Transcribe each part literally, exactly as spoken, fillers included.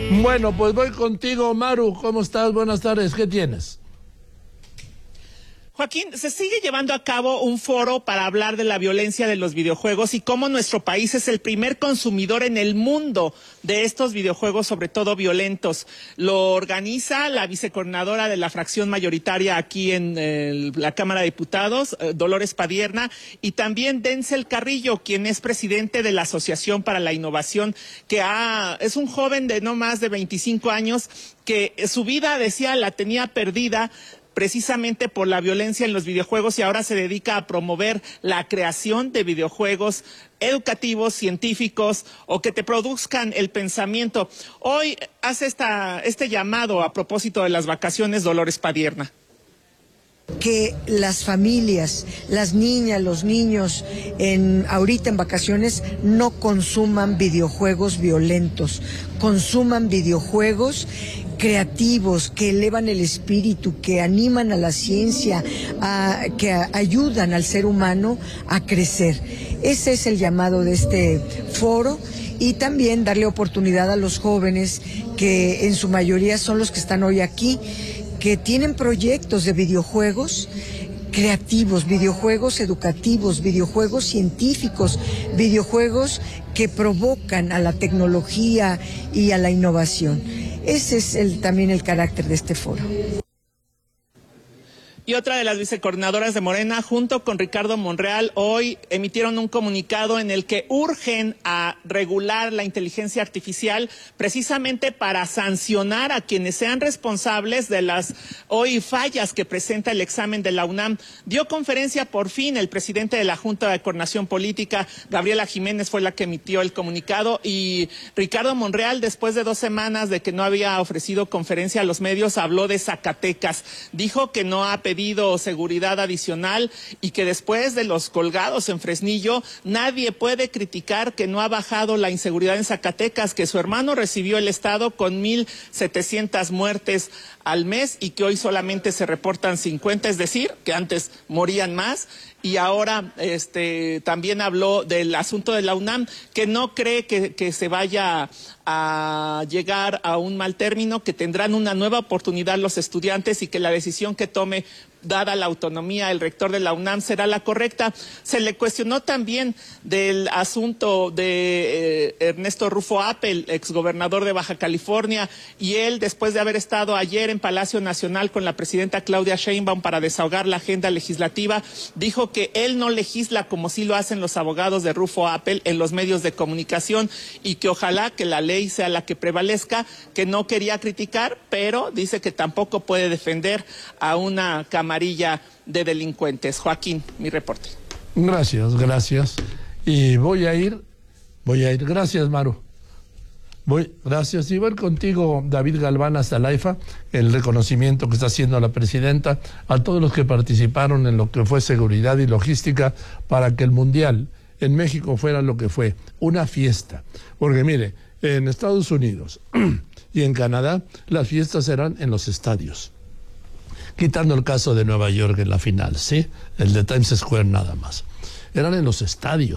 Bueno, pues voy contigo, Maru. ¿Cómo estás? Buenas tardes. ¿Qué tienes? Joaquín, se sigue llevando a cabo un foro para hablar de la violencia de los videojuegos y cómo nuestro país es el primer consumidor en el mundo de estos videojuegos, sobre todo violentos. Lo organiza la vicecoordinadora de la fracción mayoritaria aquí en eh, la Cámara de Diputados, eh, Dolores Padierna, y también Denzel Carrillo, quien es presidente de la Asociación para la Innovación, que ha, es un joven de no más de veinticinco años que su vida, decía, la tenía perdida precisamente por la violencia en los videojuegos y ahora se dedica a promover la creación de videojuegos educativos, científicos o que te produzcan el pensamiento. Hoy hace esta, este llamado a propósito de las vacaciones, Dolores Padierna. Que las familias, las niñas, los niños, en, ahorita en vacaciones no consuman videojuegos violentos, consuman videojuegos creativos, que elevan el espíritu, que animan a la ciencia, a, que a, ayudan al ser humano a crecer. Ese es el llamado de este foro, y también darle oportunidad a los jóvenes, que en su mayoría son los que están hoy aquí, que tienen proyectos de videojuegos creativos, videojuegos educativos, videojuegos científicos, videojuegos que provocan a la tecnología y a la innovación. Ese es el, también el carácter de este foro. Y otra de las vicecoordinadoras de Morena, junto con Ricardo Monreal, hoy emitieron un comunicado en el que urgen a regular la inteligencia artificial precisamente para sancionar a quienes sean responsables de las hoy fallas que presenta el examen de la UNAM. Dio conferencia por fin el presidente de la Junta de Coordinación Política, Gabriela Jiménez, fue la que emitió el comunicado, y Ricardo Monreal, después de dos semanas de que no había ofrecido conferencia a los medios, habló de Zacatecas. Dijo que no ha pedido pedido seguridad adicional y que después de los colgados en Fresnillo nadie puede criticar que no ha bajado la inseguridad en Zacatecas, que su hermano recibió el estado con mil setecientas muertes al mes y que hoy solamente se reportan cincuenta, es decir, que antes morían más. Y ahora este, también habló del asunto de la UNAM, que no cree que, que se vaya a llegar a un mal término, que tendrán una nueva oportunidad los estudiantes y que la decisión que tome, dada la autonomía, el rector de la UNAM, será la correcta. Se le cuestionó también del asunto de eh, Ernesto Rufo Appel, exgobernador de Baja California, y él, después de haber estado ayer en Palacio Nacional con la presidenta Claudia Sheinbaum para desahogar la agenda legislativa, dijo que él no legisla como sí lo hacen los abogados de Rufo Appel en los medios de comunicación y que ojalá que la ley sea la que prevalezca, que no quería criticar, pero dice que tampoco puede defender a una camarilla de delincuentes. Joaquín, mi reporte. Gracias, gracias. Y voy a ir, voy a ir. Gracias, Maru. Voy, gracias. Y voy contigo, David Galván, hasta la I F A, el reconocimiento que está haciendo la presidenta a todos los que participaron en lo que fue seguridad y logística para que el Mundial en México fuera lo que fue, una fiesta. Porque mire, en Estados Unidos y en Canadá las fiestas eran en los estadios, quitando el caso de Nueva York en la final, ¿sí? El de Times Square nada más. Eran en los estadios.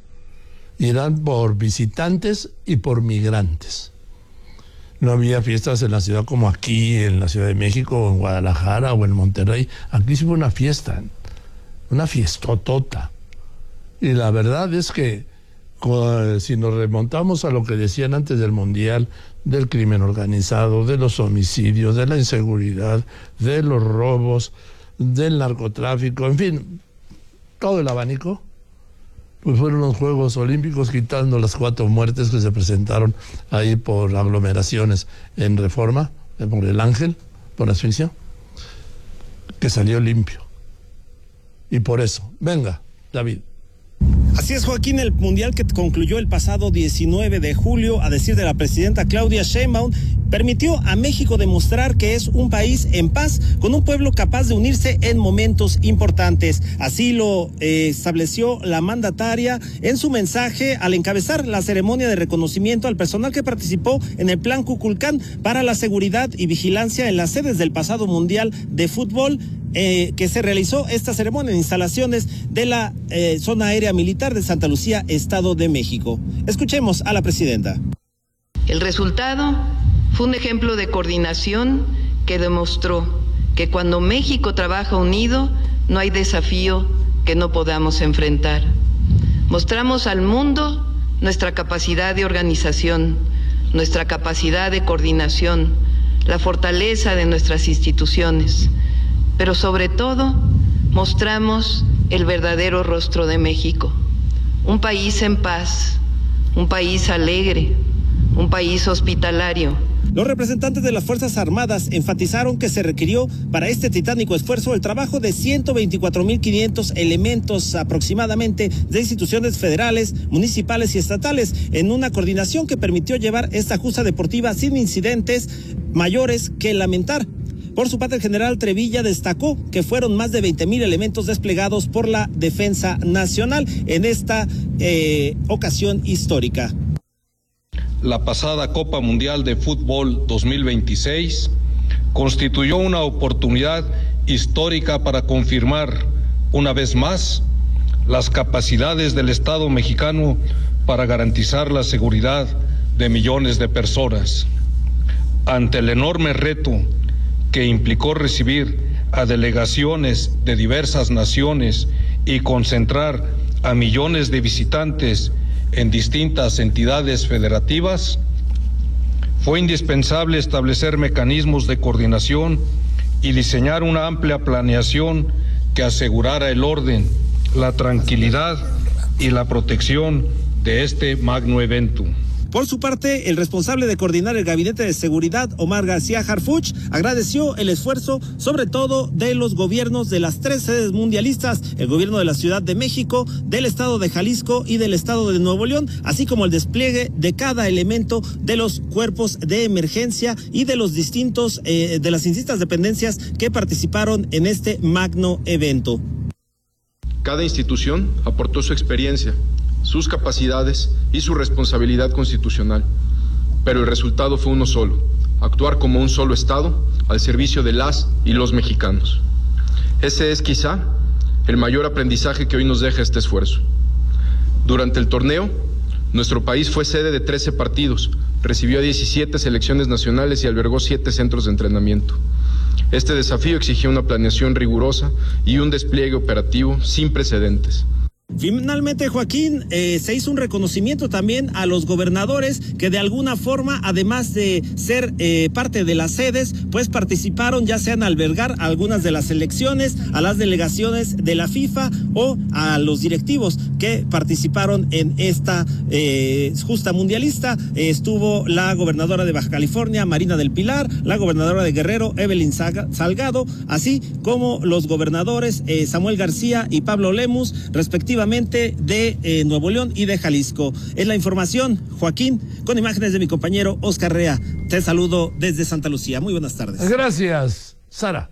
Y eran por visitantes y por migrantes. No había fiestas en la ciudad como aquí, en la Ciudad de México, o en Guadalajara, o en Monterrey. Aquí sí fue una fiesta, una fiestotota. Y la verdad es que si nos remontamos a lo que decían antes del Mundial, del crimen organizado, de los homicidios, de la inseguridad, de los robos, del narcotráfico, en fin, todo el abanico, pues fueron los Juegos Olímpicos, quitando las cuatro muertes que se presentaron ahí por aglomeraciones en Reforma, por el Ángel, por asfixia, que salió limpio. Y por eso, venga, David. Así es, Joaquín, el Mundial que concluyó el pasado diecinueve de julio, a decir de la presidenta Claudia Sheinbaum, permitió a México demostrar que es un país en paz, con un pueblo capaz de unirse en momentos importantes. Así lo eh, estableció la mandataria en su mensaje al encabezar la ceremonia de reconocimiento al personal que participó en el Plan Kukulcán para la seguridad y vigilancia en las sedes del pasado Mundial de Fútbol, Eh, que se realizó esta ceremonia en instalaciones de la eh, zona aérea militar de Santa Lucía, Estado de México. Escuchemos a la presidenta. El resultado Fue un ejemplo de coordinación que demostró que cuando México trabaja unido, no hay desafío que no podamos enfrentar. Mostramos al mundo nuestra capacidad de organización, nuestra capacidad de coordinación, la fortaleza de nuestras instituciones, pero sobre todo mostramos el verdadero rostro de México, un país en paz, un país alegre, un país hospitalario. Los representantes de las Fuerzas Armadas enfatizaron que se requirió para este titánico esfuerzo el trabajo de ciento veinticuatro mil quinientos elementos aproximadamente de instituciones federales, municipales y estatales en una coordinación que permitió llevar esta justa deportiva sin incidentes mayores que lamentar. Por su parte, el general Trevilla destacó que fueron más de veinte mil elementos desplegados por la Defensa Nacional en esta eh, ocasión histórica. La pasada Copa Mundial de Fútbol dos mil veintiséis constituyó una oportunidad histórica para confirmar una vez más las capacidades del Estado mexicano para garantizar la seguridad de millones de personas. Ante el enorme reto que implicó recibir a delegaciones de diversas naciones y concentrar a millones de visitantes en distintas entidades federativas, fue indispensable establecer mecanismos de coordinación y diseñar una amplia planeación que asegurara el orden, la tranquilidad y la protección de este magno evento. Por su parte, el responsable de coordinar el Gabinete de Seguridad, Omar García Harfuch, agradeció el esfuerzo, sobre todo de los gobiernos de las tres sedes mundialistas, el gobierno de la Ciudad de México, del estado de Jalisco y del estado de Nuevo León, así como el despliegue de cada elemento de los cuerpos de emergencia y de los distintos, eh, de las distintas dependencias que participaron en este magno evento. Cada institución aportó su experiencia, sus capacidades y su responsabilidad constitucional, pero el resultado fue uno solo: actuar como un solo Estado al servicio de las y los mexicanos. Ese es quizá el mayor aprendizaje que hoy nos deja este esfuerzo. Durante el torneo, nuestro país fue sede de trece partidos, recibió a diecisiete selecciones nacionales y albergó siete centros de entrenamiento. Este desafío exigió una planeación rigurosa y un despliegue operativo sin precedentes. Finalmente, Joaquín, eh, se hizo un reconocimiento también a los gobernadores que de alguna forma, además de ser eh, parte de las sedes, pues participaron ya sea en albergar algunas de las selecciones, a las delegaciones de la FIFA o a los directivos que participaron en esta eh, justa mundialista. Eh, estuvo la gobernadora de Baja California, Marina del Pilar, la gobernadora de Guerrero, Evelyn Salgado, así como los gobernadores eh, Samuel García y Pablo Lemus, respectivamente de eh, Nuevo León y de Jalisco. Es la información, Joaquín, con imágenes de mi compañero Oscar Rea. Te saludo desde Santa Lucía. Muy buenas tardes. Gracias, Sara.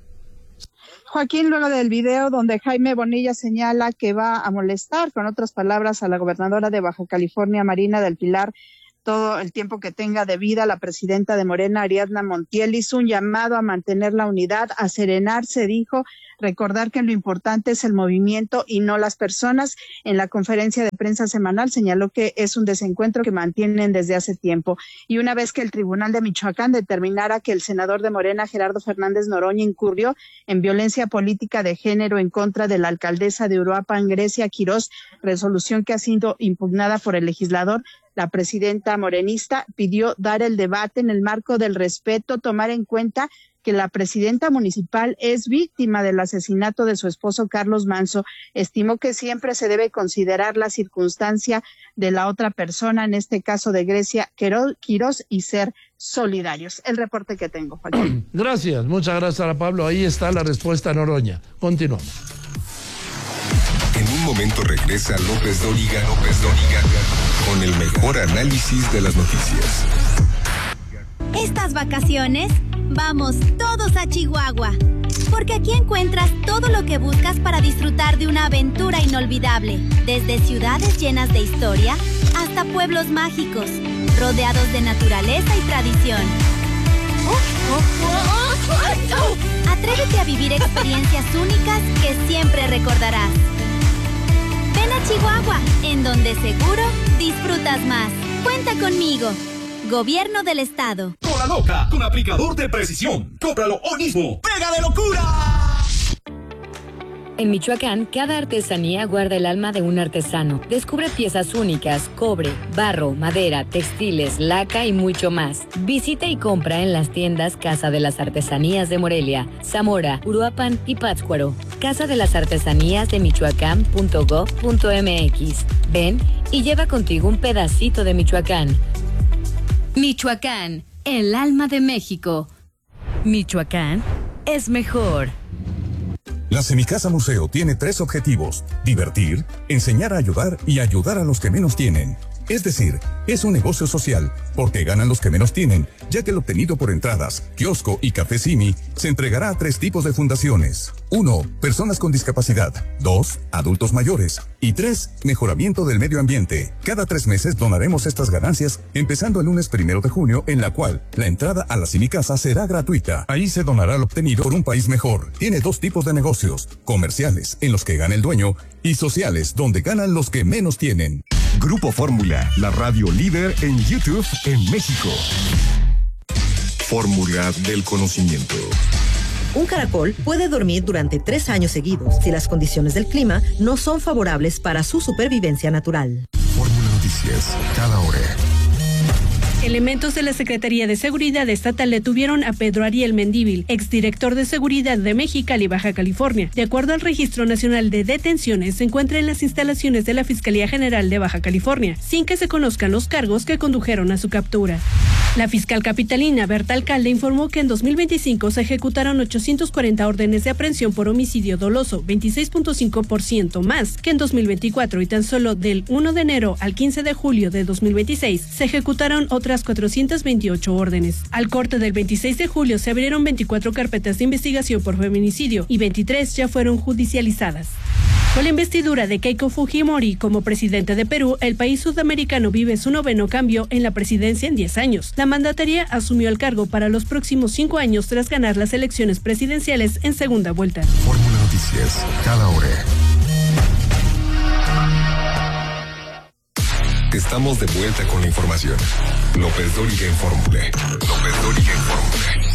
Joaquín, luego del video donde Jaime Bonilla señala que va a molestar, con otras palabras, a la gobernadora de Baja California, Marina del Pilar, todo el tiempo que tenga de vida, la presidenta de Morena, Ariadna Montiel, hizo un llamado a mantener la unidad, a serenarse, dijo, recordar que lo importante es el movimiento y no las personas. En la conferencia de prensa semanal señaló que es un desencuentro que mantienen desde hace tiempo. Y una vez que el Tribunal de Michoacán determinara que el senador de Morena, Gerardo Fernández Noroña, incurrió en violencia política de género en contra de la alcaldesa de Uruapan, Grecia Quirós, resolución que ha sido impugnada por el legislador, la presidenta morenista pidió dar el debate en el marco del respeto, tomar en cuenta que la presidenta municipal es víctima del asesinato de su esposo Carlos Manso. Estimó que siempre se debe considerar la circunstancia de la otra persona, en este caso de Grecia Quirós, y ser solidarios. El reporte que tengo, Joaquín. Gracias, muchas gracias a Pablo. Ahí está la respuesta a Noroña. Continuamos. En un momento regresa López Dóriga, López Dóriga, con el mejor análisis de las noticias. Estas vacaciones, vamos todos a Chihuahua, porque aquí encuentras todo lo que buscas para disfrutar de una aventura inolvidable, desde ciudades llenas de historia hasta pueblos mágicos, rodeados de naturaleza y tradición. Atrévete a vivir experiencias únicas que siempre recordarás. Ven a Chihuahua, en donde seguro disfrutas más. Cuenta conmigo. Gobierno del Estado. como la loca con aplicador de precisión. Cómpralo hoy mismo. ¡Pega de locura! En Michoacán, cada artesanía guarda el alma de un artesano. Descubre piezas únicas, cobre, barro, madera, textiles, laca y mucho más. Visita y compra en las tiendas Casa de las Artesanías de Morelia, Zamora, Uruapan y Pátzcuaro. Casa de las Artesanías de Michoacán punto gob punto m x. Ven y lleva contigo un pedacito de Michoacán. Michoacán, el alma de México. Michoacán es mejor. La Semicasa Museo tiene tres objetivos: divertir, enseñar a ayudar y ayudar a los que menos tienen. Es decir, es un negocio social, porque ganan los que menos tienen, ya que el obtenido por entradas, kiosco y café Simi se entregará a tres tipos de fundaciones. Uno, personas con discapacidad. Dos, adultos mayores. Y tres, mejoramiento del medio ambiente. Cada tres meses donaremos estas ganancias, empezando el lunes primero de junio, en la cual la entrada a la Semicasa será gratuita. Ahí se donará lo obtenido por un país mejor. Tiene dos tipos de negocios: comerciales, en los que gana el dueño, y sociales, donde ganan los que menos tienen. Grupo Fórmula, la radio líder en YouTube en México. Fórmula del conocimiento. Un caracol puede dormir durante tres años seguidos si las condiciones del clima no son favorables para su supervivencia natural. Fórmula Noticias, cada hora. Elementos de la Secretaría de Seguridad Estatal detuvieron a Pedro Ariel Mendívil, exdirector de Seguridad de Mexicali, Baja California. De acuerdo al Registro Nacional de Detenciones, se encuentra en las instalaciones de la Fiscalía General de Baja California, sin que se conozcan los cargos que condujeron a su captura. La fiscal capitalina Berta Alcalde informó que en dos mil veinticinco se ejecutaron ochocientas cuarenta órdenes de aprehensión por homicidio doloso, veintiséis punto cinco por ciento más que en dos mil veinticuatro, y tan solo del primero de enero al quince de julio de dos mil veintiséis se ejecutaron otras cuatrocientas veintiocho órdenes. Al corte del veintiséis de julio se abrieron veinticuatro carpetas de investigación por feminicidio y veintitrés ya fueron judicializadas. Con la investidura de Keiko Fujimori como presidente de Perú, el país sudamericano vive su noveno cambio en la presidencia en diez años. La mandataria asumió el cargo para los próximos cinco años tras ganar las elecciones presidenciales en segunda vuelta. Fórmula Noticias, cada hora. Estamos de vuelta con la información. López Dóriga en Fórmula. López Dóriga en Fórmula.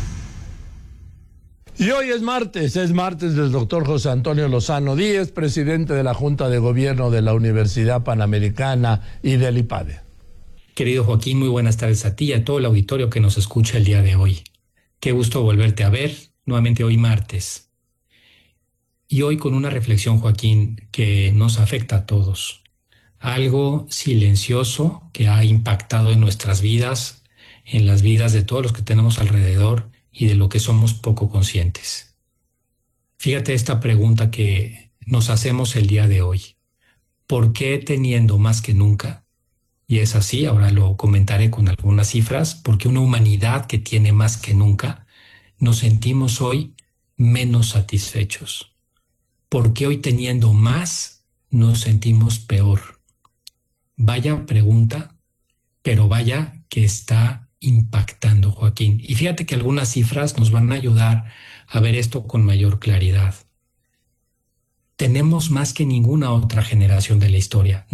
Y hoy es martes, es martes del doctor José Antonio Lozano Díez, presidente de la Junta de Gobierno de la Universidad Panamericana y del IPADE. Querido Joaquín, muy buenas tardes a ti y a todo el auditorio que nos escucha el día de hoy. Qué gusto volverte a ver, nuevamente hoy martes. Y hoy con una reflexión, Joaquín, que nos afecta a todos. Algo silencioso que ha impactado en nuestras vidas, en las vidas de todos los que tenemos alrededor y de lo que somos poco conscientes. Fíjate esta pregunta que nos hacemos el día de hoy. ¿Por qué teniendo más que nunca? Y es así, ahora lo comentaré con algunas cifras, porque una humanidad que tiene más que nunca, nos sentimos hoy menos satisfechos. ¿Por qué hoy teniendo más nos sentimos peor? Vaya pregunta, pero vaya que está impactando, Joaquín. Y fíjate que algunas cifras nos van a ayudar a ver esto con mayor claridad. Tenemos más que ninguna otra generación de la historia.